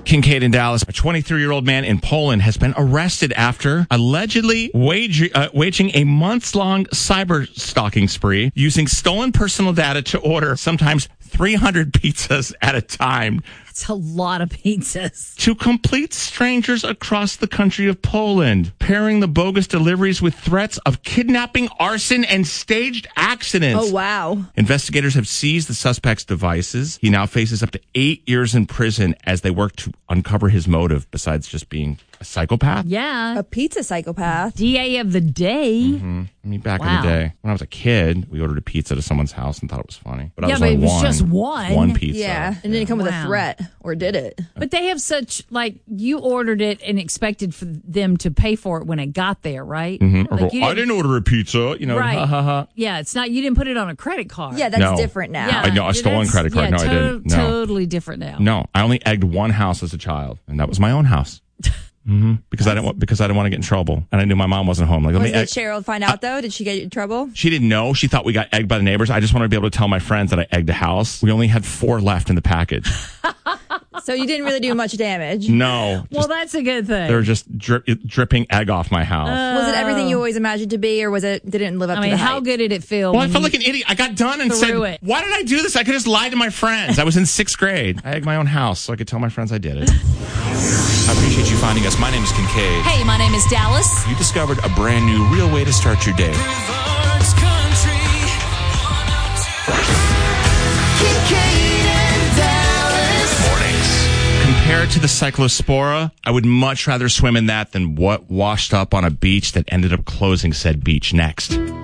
Kincaid in Dallas. A 23-year-old man in Poland has been arrested after allegedly waging a months-long cyber stalking spree using stolen personal data to order sometimes 300 pizzas at a time. That's a lot of pizzas. To complete strangers across the country of Poland, pairing the bogus deliveries with threats of kidnapping, arson, and staged accidents. Oh, wow. Investigators have seized the suspect's devices. He now faces up to 8 years in prison as they work to uncover his motive, besides just being a psychopath. Yeah. A pizza psychopath. DA of the day. Mm-hmm. I mean, back in the day, when I was a kid, we ordered a pizza to someone's house and thought it was funny. But Yeah, but it was just one. One pizza. Yeah. And didn't come with a threat, or did it? But they have such, like, you ordered it and expected for them to pay for it when it got there, right? Mm-hmm. Like I didn't order a pizza, right. Ha ha ha. Yeah, it's not, you didn't put it on a credit card. Yeah, that's different now. Yeah, I know, a stolen credit card. Yeah, No, I didn't. No. Totally different now. No, I only egged one house as a child, and that was my own house. Mm-hmm. Because I didn't want to get in trouble, and I knew my mom wasn't home. Like, Did Cheryl find out though? Did she get in trouble? She didn't know. She thought we got egged by the neighbors. I just wanted to be able to tell my friends that I egged a house. We only had 4 left in the package. So you didn't really do much damage. No. Well, that's a good thing. They were just dripping egg off my house. Was it everything you always imagined to be, or was it didn't live up to the hype? How good did it feel? Well, I felt like an idiot. I got done and said, it. why did I do this? I could just lie to my friends. I was in 6th grade. I egged my own house so I could tell my friends I did it. I appreciate you finding us. My name is Kincaid. Hey, my name is Dallas. You discovered a brand new, real way to start your day. Compared to the Cyclospora, I would much rather swim in that than what washed up on a beach that ended up closing said beach next.